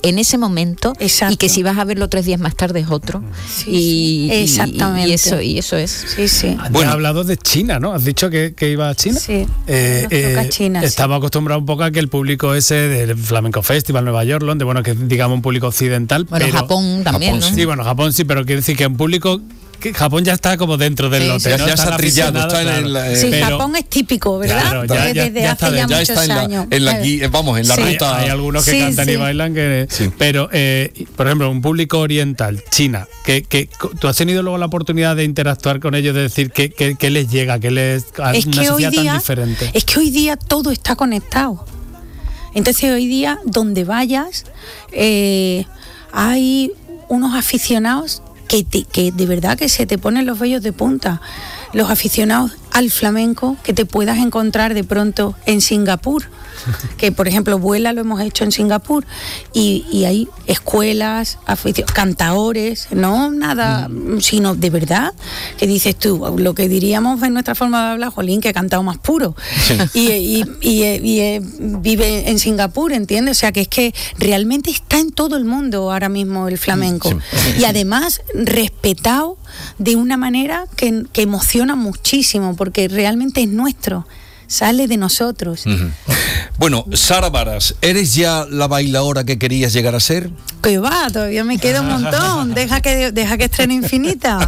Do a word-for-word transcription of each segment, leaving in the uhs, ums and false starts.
en ese momento. Exacto. Y que si vas a verlo tres días más tarde es otro. Sí, y, sí. Exactamente. Y, y eso y eso es. Sí, sí. Bueno, has hablado de China, ¿no? ¿Has dicho que, que iba a China? Sí. Eh, eh, China, estamos sí. acostumbrados un poco a que el público ese del Flamenco Festival, Nueva York, Londres, bueno, que digamos un público occidental. Bueno, pero, Japón también, Japón, ¿no? Sí, bueno, Japón sí, pero quiere decir que un público... Que Japón ya está como dentro del sí, lote, sí, ¿no? Ya, ya está trillado, está en claro. la... Eh, sí, pero, Japón es típico, ¿verdad? Claro, ya, ya, Desde ya hace está, ya, ya muchos está en la, años. En la guía, vamos, en la sí. ruta. Hay, hay algunos que sí, cantan sí. y bailan, que, sí. pero, eh, por ejemplo, un público oriental, China, que, que tú has tenido luego la oportunidad de interactuar con ellos, de decir qué que, que les llega, que les a es una que sociedad hoy día, tan diferente. Es que hoy día todo está conectado. Entonces hoy día, donde vayas, eh, hay unos aficionados que, te, que de verdad que se te ponen los vellos de punta. Los aficionados al flamenco que te puedas encontrar de pronto en Singapur, que por ejemplo Vuela lo hemos hecho en Singapur, y, y hay escuelas, aficio- cantaores, no nada, mm. sino de verdad, que dices tú, lo que diríamos en nuestra forma de hablar, jolín, que he cantado más puro, sí. y, y, y, y, y vive en Singapur, ¿entiendes? O sea que es que realmente está en todo el mundo ahora mismo el flamenco, sí. y además respetado de una manera que, que emociona muchísimo, porque realmente es nuestro, sale de nosotros. Uh-huh. Bueno, Sara Varas, ¿eres ya la bailaora que querías llegar a ser? Que va, todavía me queda un montón. Deja que deja que estrene Infinita.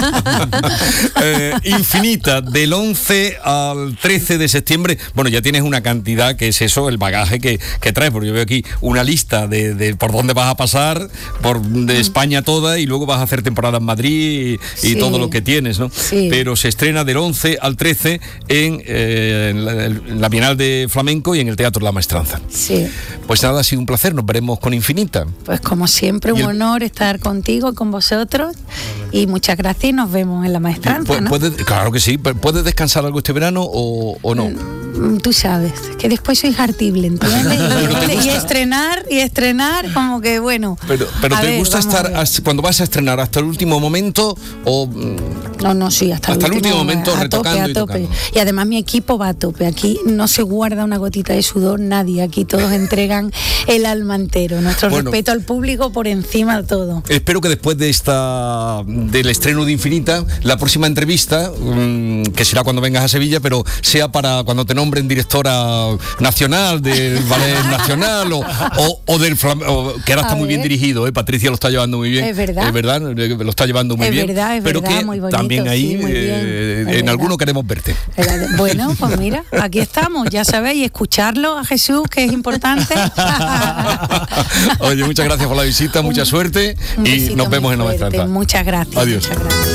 eh, Infinita, del once al trece de septiembre. Bueno, ya tienes una cantidad, que es eso, el bagaje que, que traes, porque yo veo aquí una lista de, de por dónde vas a pasar, por de España toda, y luego vas a hacer temporada en Madrid y, y sí. todo lo que tienes, ¿no? Sí. Pero se estrena del once al trece en, eh, en, la, en la Bienal de Flamenco y en el Teatro La Maestranza. Sí. Pues nada, ha sido un placer, nos veremos con Infinita. Pues como siempre, un el... honor estar contigo, con vosotros, y muchas gracias y nos vemos en La Maestranza, ¿no? ¿Puedes, claro que sí, ¿puedes descansar algo este verano o, o no? Tú sabes, que después soy hartible, ¿entiendes? Y, y estrenar, y estrenar, como que bueno. Pero, pero ¿te ver, gusta estar hasta, cuando vas a estrenar hasta el último momento o...? No, no, sí, hasta, hasta el último, último momento a retocando tope, a y tope. tocando. Y además mi equipo va a tope, aquí no se guarda una gotita de sudor nadie, aquí todos entregan el alma entero, nuestro bueno, respeto al público por encima de todo. Espero que después de esta del estreno de Infinita, la próxima entrevista, mmm, que será cuando vengas a Sevilla, pero sea para cuando te nombren directora nacional del Ballet Nacional o, o, o del o, que ahora está a muy ver. bien dirigido, ¿eh? Patricia lo está llevando muy bien. Es verdad. Es verdad, lo está llevando muy es bien. Verdad, es pero verdad, que muy bonito, también ahí sí, muy bien, eh, en verdad. alguno queremos verte. Bueno, pues mira, aquí estamos, ya sabéis, escucharlo a Jesús, que es importante. Oye, muchas gracias por la visita, mucha suerte un y nos vemos en La Maestranza. Muchas gracias. Adiós. Muchas gracias.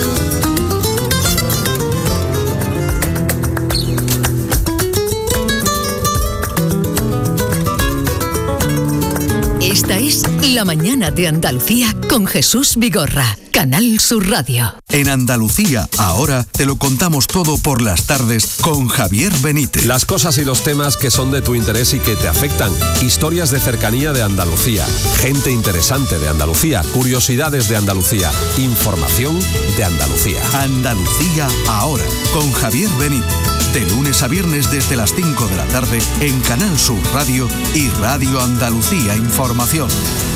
Esta es La Mañana de Andalucía con Jesús Vigorra, Canal Sur Radio. En Andalucía, ahora te lo contamos todo por las tardes con Javier Benítez. Las cosas y los temas que son de tu interés y que te afectan. Historias de cercanía de Andalucía. Gente interesante de Andalucía. Curiosidades de Andalucía. Información de Andalucía. Andalucía, ahora, con Javier Benítez. De lunes a viernes desde las cinco de la tarde en Canal Sur Radio y Radio Andalucía Información.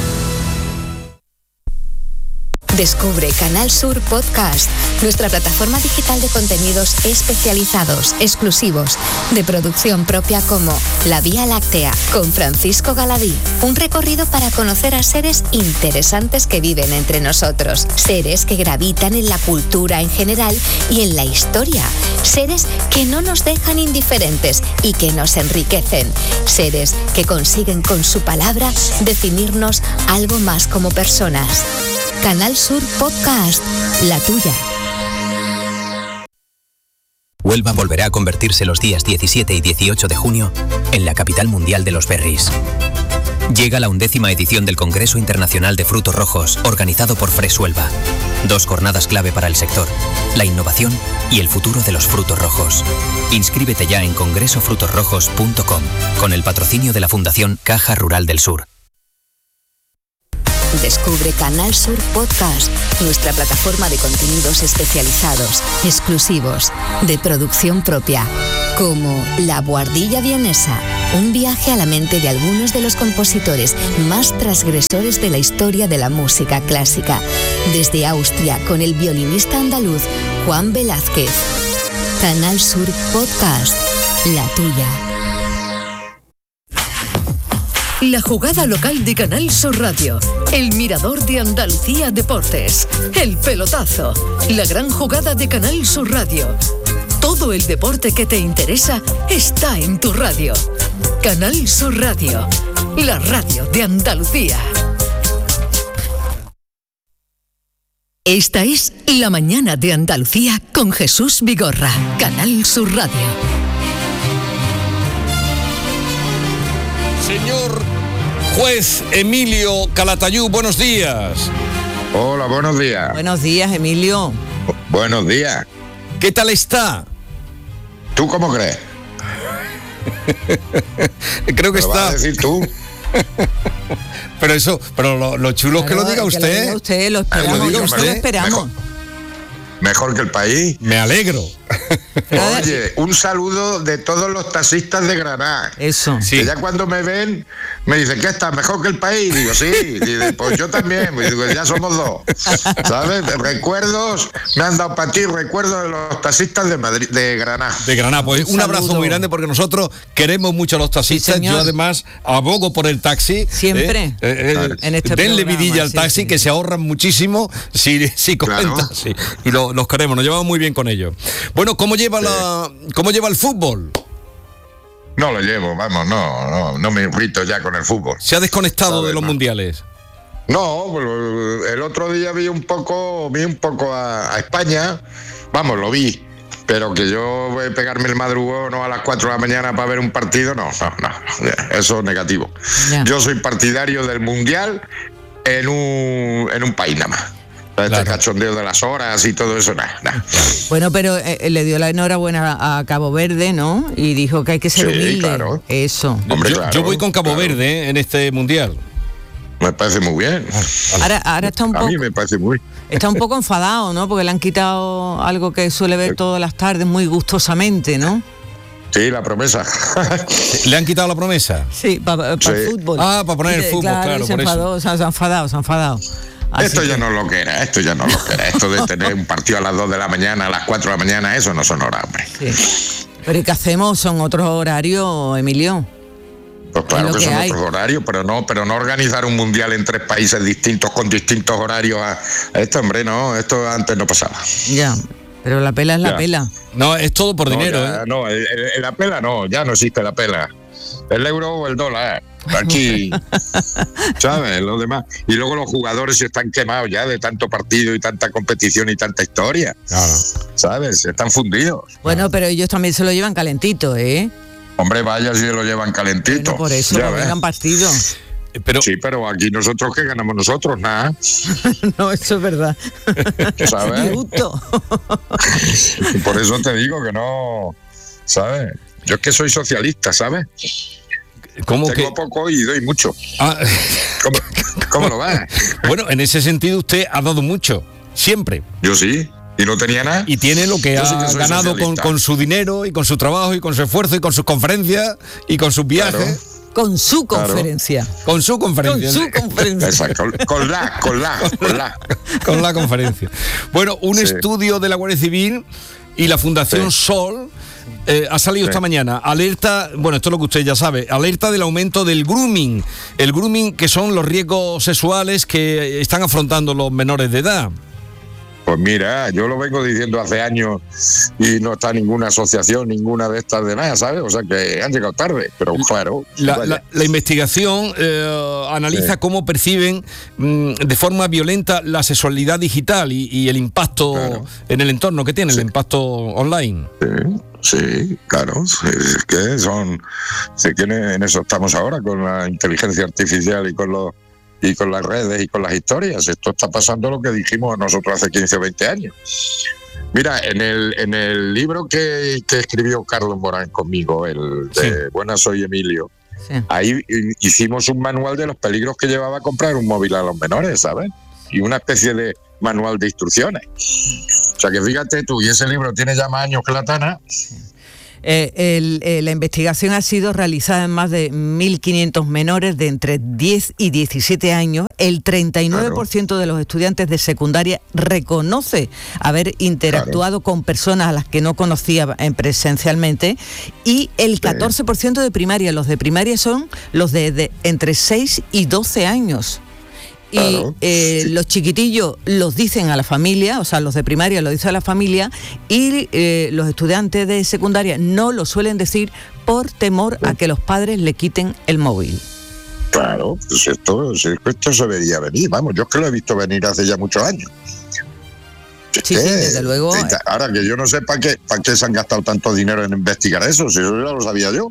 Descubre Canal Sur Podcast, nuestra plataforma digital de contenidos especializados, exclusivos, de producción propia como La Vía Láctea, con Francisco Galadí. Un recorrido para conocer a seres interesantes que viven entre nosotros. Seres que gravitan en la cultura en general y en la historia. Seres que no nos dejan indiferentes y que nos enriquecen. Seres que consiguen con su palabra definirnos algo más como personas. Canal Sur Podcast, la tuya. Huelva volverá a convertirse los días diecisiete y dieciocho de junio en la capital mundial de los berries. Llega la undécima edición del Congreso Internacional de Frutos Rojos, organizado por Fresh Huelva. Dos jornadas clave para el sector, la innovación y el futuro de los frutos rojos. Inscríbete ya en congreso frutos rojos punto com, con el patrocinio de la Fundación Caja Rural del Sur. Descubre Canal Sur Podcast, nuestra plataforma de contenidos especializados, exclusivos, de producción propia, como La Buhardilla Vienesa, un viaje a la mente de algunos de los compositores más transgresores de la historia de la música clásica, desde Austria con el violinista andaluz Juan Velázquez. Canal Sur Podcast, la tuya. La jugada local de Canal Sur Radio, el mirador de Andalucía Deportes, el pelotazo, la gran jugada de Canal Sur Radio. Todo el deporte que te interesa está en tu radio. Canal Sur Radio, la radio de Andalucía. Esta es La Mañana de Andalucía con Jesús Vigorra, Canal Sur Radio. Señor juez Emilio Calatayud, buenos días. Hola, buenos días. Buenos días, Emilio. Buenos días. ¿Qué tal está? ¿Tú cómo crees? Creo que ¿Lo está. vas a decir tú? Pero eso, pero lo, lo chulo Claro, es que lo diga que usted. Lo diga usted, lo esperamos. Lo diga nosotros usted. lo esperamos. Mejor, mejor que el país. Me alegro. Oye, un saludo de todos los taxistas de Granada. Eso. Sí. Que ya cuando me ven, me dicen, ¿qué está? ¿Mejor que el país? Digo, sí. Digo, pues yo también. Digo, ya somos dos. ¿Sabes? Recuerdos, me han dado para ti recuerdos de los taxistas de Madrid, de Granada. De Granada, pues un, Un abrazo saludo. muy grande porque nosotros queremos mucho a los taxistas. Sí, señor. Yo además abogo por el taxi. Siempre. Eh, eh, eh, En este denle programa, vidilla al sí, taxi, sí. que se ahorran muchísimo si, si cogen Claro. taxi. Y lo- los queremos, nos llevamos muy bien con ellos. Bueno, ¿cómo lleva la cómo lleva el fútbol? No lo llevo, vamos, no, no, no me irrito ya con el fútbol. ¿Se ha desconectado Sabes, de los no. mundiales? No, pues, el otro día vi un poco, vi un poco a, a España, vamos, lo vi, pero que yo voy a pegarme el madrugón a las cuatro de la mañana para ver un partido, no, no, no, eso es negativo. Ya. Yo soy partidario del mundial en un, en un país nada más. Este Claro. cachondeo de las horas y todo eso, nada, nada. Bueno, pero eh, le dio la enhorabuena a, a Cabo Verde, ¿no? Y dijo que hay que ser Sí, humilde. claro. Eso. Hombre, yo, claro, yo voy con Cabo claro. Verde eh, en este mundial. Me parece muy bien. Ahora, ahora está un A poco, mí me parece muy está un poco enfadado, ¿no? Porque le han quitado algo que suele ver todas las tardes muy gustosamente, ¿no? Sí, la promesa. ¿Le han quitado la promesa? Sí, para Sí. el fútbol. Ah, para poner el Y, fútbol, claro, y se por eso. enfadó, se ha- se ha enfadado, se ha enfadado. Así Esto ya que- no es lo que era, esto ya no es lo que era. Esto de tener un partido a las dos de la mañana, a las cuatro de la mañana, eso no son horas, hombre. Sí. Pero ¿y qué hacemos? Son otros horarios, Emilio. Pues claro Es lo que que son hay. otros horarios, pero no, pero no organizar un mundial en tres países distintos con distintos horarios a, a esto, hombre, no, esto antes no pasaba. Ya. Pero la pela es la Ya. pela. No, es todo por No, dinero. ya, ¿eh? no, el- el- la pela no, ya no existe la pela. El euro o el dólar. Aquí, ¿sabes? Lo demás. Y luego los jugadores se están quemados ya de tanto partido y tanta competición y tanta historia. Claro. ¿Sabes? Se están fundidos. Bueno, pero ellos también se lo llevan calentito, ¿eh? Hombre, vaya si lo llevan calentito. Bueno, por eso Ya no ves. vengan partido. Pero Sí, pero aquí nosotros, ¿qué ganamos nosotros? Nada. No, eso es verdad. ¿Sabes? Ni gusto. Por eso te digo que no, ¿sabes? Yo es que soy socialista, ¿sabes? ¿cómo que? Tengo poco y doy mucho. Ah, ¿Cómo, cómo lo ves? bueno, en ese sentido usted ha dado mucho, siempre. Yo sí, y no tenía nada. Y tiene lo que Yo ha sí que soy ganado con, socialista. con su dinero y con su trabajo y con su esfuerzo y con sus conferencias y con sus viajes. Claro. Con su Claro. conferencia. Con su Con conferencia. su conferencia. Exacto, con, con la, con la, con la. Con la conferencia. Bueno, un Sí. estudio de la Guardia Civil y la Fundación Sí. Sol eh, ha salido Sí. esta mañana. Alerta, bueno, esto es lo que usted ya sabe, alerta del aumento del grooming. El grooming, que son los riesgos sexuales que están afrontando los menores de edad. Pues mira, yo lo vengo diciendo hace años y no está ninguna asociación, ninguna de estas de nada, ¿sabes? O sea que han llegado tarde, pero claro. La, vaya. la- la investigación eh, analiza Sí. cómo perciben mm, de forma violenta la sexualidad digital y, y el impacto Claro. en el entorno que tiene, Sí. el impacto online. Sí, sí, claro. sí, Es que son. Sí, que en eso estamos ahora con la inteligencia artificial y con los y con las redes y con las historias. Esto está pasando lo que dijimos nosotros hace quince o veinte años. Mira, en el, en el libro que, que escribió Carlos Morán conmigo, el de Sí. Buenas soy Emilio, Sí. Ahí hicimos un manual de los peligros que llevaba a comprar un móvil a los menores, ¿sabes? Y una especie de manual de instrucciones. O sea que fíjate tú, y ese libro tiene ya más años que la Tana. Eh, el, eh, la investigación ha sido realizada en más de mil quinientos menores de entre diez y diecisiete años. El treinta y nueve por ciento claro. de los estudiantes de secundaria reconoce haber interactuado claro. con personas a las que no conocía presencialmente, y el catorce por ciento de primaria. Los de primaria son los de, de entre seis y doce años. Claro. Y eh, sí. los chiquitillos los dicen a la familia, o sea, los de primaria lo dicen a la familia, y eh, los estudiantes de secundaria no lo suelen decir por temor a que los padres le quiten el móvil. Claro, pues esto, esto se vería venir, vamos, yo es que lo he visto venir hace ya muchos años. Sí, sí, desde luego. Ahora que yo no sé para qué, para qué se han gastado tanto dinero en investigar eso, si eso ya lo sabía yo.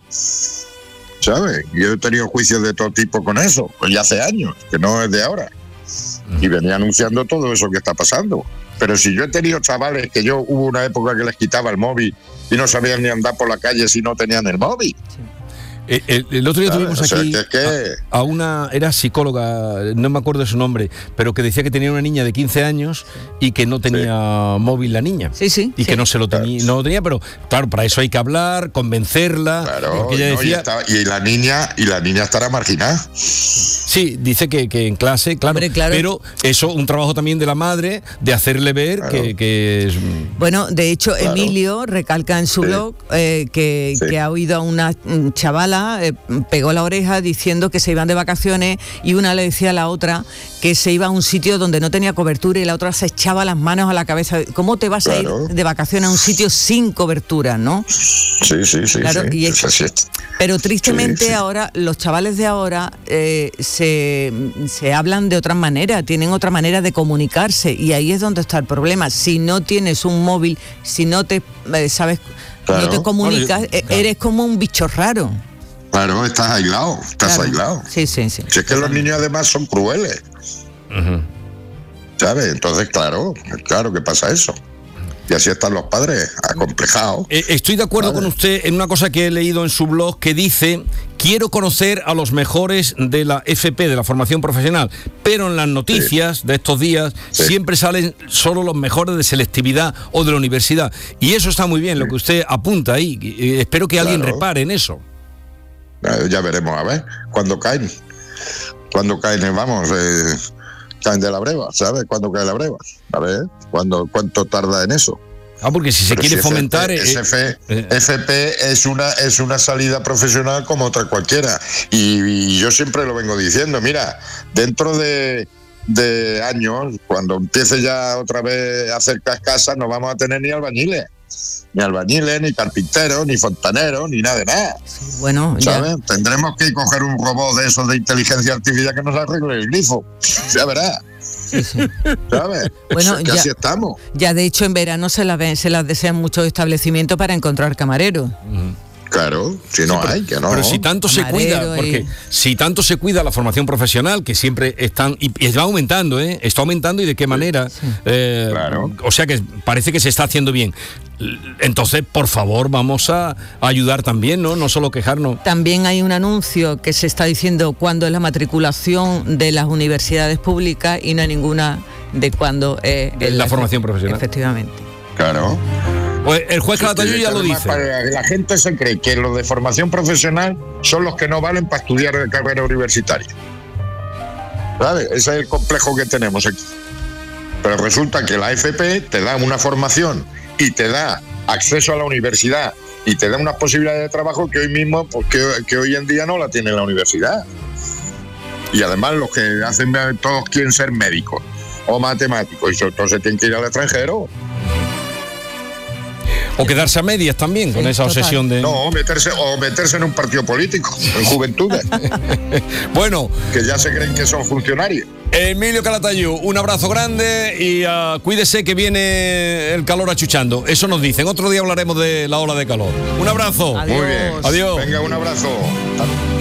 ¿Sabes? Yo he tenido juicios de todo tipo con eso, pues ya hace años, que no es de ahora. Y venía anunciando todo eso que está pasando. Pero si yo he tenido chavales que yo hubo una época que les quitaba el móvil y no sabían ni andar por la calle si no tenían el móvil. Sí. El, el, el otro día claro, tuvimos aquí o sea, que, que... A, a una, era psicóloga, no me acuerdo de su nombre, pero que decía que tenía una niña de quince años y que no tenía sí. móvil la niña. Sí, sí. Y sí. que no se lo tenía, no lo tenía, pero claro, para eso hay que hablar, convencerla. Claro, porque ella no, decía, y, estaba, y la niña y la niña estará marginada. Sí, dice que, que en clase, claro, Hombre, claro, pero eso, un trabajo también de la madre, de hacerle ver claro. que, que es... Bueno, de hecho, claro. Emilio recalca en su sí. blog eh, que, sí. que ha oído a una chavala, eh, pegó la oreja diciendo que se iban de vacaciones y una le decía a la otra que se iba a un sitio donde no tenía cobertura y la otra se echaba las manos a la cabeza. ¿Cómo te vas claro. a ir de vacaciones a un sitio sin cobertura, no? Sí, sí, sí. Claro, sí, y es, es pero tristemente sí, sí. ahora, los chavales de ahora eh, se, se hablan de otra manera, tienen otra manera de comunicarse, y ahí es donde está el problema. Si no tienes un móvil, si no te, eh, sabes, claro. no te comunicas, bueno, yo, claro. eres como un bicho raro. Claro, estás aislado, estás claro. aislado. Sí, sí, sí. Si es que los niños además son crueles. Uh-huh. ¿Sabes? Entonces, claro, claro que pasa eso. Y así están los padres, acomplejados. Eh, estoy de acuerdo ¿sabes? con usted en una cosa que he leído en su blog que dice: quiero conocer a los mejores de la F P, de la formación profesional, pero en las noticias sí. de estos días sí. siempre salen solo los mejores de selectividad o de la universidad. Y eso está muy bien, sí. lo que usted apunta ahí. Eh, espero que alguien claro. repare en eso. Eh, ya veremos, a ver, cuando caen. Cuando caen, vamos... Eh... caen de la breva, ¿sabes? ¿Cuándo cae la breva? A ver, ¿cuándo, ¿cuánto tarda en eso? Ah, porque si se Pero quiere si fomentar... F P, eh, F P, eh, F P es una, es una salida profesional como otra cualquiera. Y, y yo siempre lo vengo diciendo, mira, dentro de, de años, cuando empiece ya otra vez a hacer casas, no vamos a tener ni albañiles. Ni albañiles, ni carpinteros, ni fontaneros, ni nada de nada. Sí, bueno, ¿sabes? Ya. Tendremos que coger un robot de esos de inteligencia artificial que nos arregle el grifo. Ya verás. Sí, sí. ¿Sabes? Bueno, que ya, así estamos. Ya de hecho en verano se las, ven, se las desean muchos establecimientos para encontrar camareros. Uh-huh. Claro, si no sí, pero, hay, que no. Pero si tanto se cuida, porque y... si tanto se cuida la formación profesional, que siempre están, y, y va aumentando, ¿eh? Está aumentando, y de qué manera. Sí. Eh, claro. O sea que parece que se está haciendo bien. Entonces, por favor, vamos a ayudar también, ¿no? No solo quejarnos. También hay un anuncio que se está diciendo cuándo es la matriculación de las universidades públicas y no hay ninguna de cuándo es la, la formación profesional. Efectivamente. Claro. Pues el juez Calatayud ya lo dice. La gente se cree que los de formación profesional son los que no valen para estudiar de carrera universitaria. ¿Sabes? Ese es el complejo que tenemos aquí. Pero resulta que la F P te da una formación y te da acceso a la universidad y te da unas posibilidades de trabajo que hoy mismo, pues, que, que hoy en día no la tiene la universidad. Y además los que hacen, todos quieren ser médicos o matemáticos, y sobre todo se tienen que ir al extranjero. O quedarse a medias también, sí, con esa total. obsesión de... No, meterse, o meterse en un partido político, en juventudes. Bueno. Que ya se creen que son funcionarios. Emilio Calatayud, un abrazo grande y uh, cuídese que viene el calor achuchando. Eso nos dicen. Otro día hablaremos de la ola de calor. Un abrazo. Adiós. Muy bien. Adiós. Venga, un abrazo.